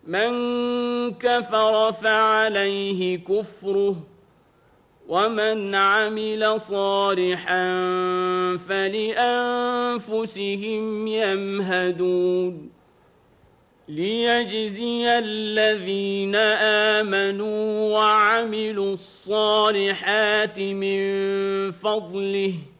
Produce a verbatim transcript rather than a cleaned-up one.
من كفر فعليه كفره ومن عمل صالحا فلأنفسهم يمهدون ليجزي الذين آمنوا وعملوا الصالحات من فضله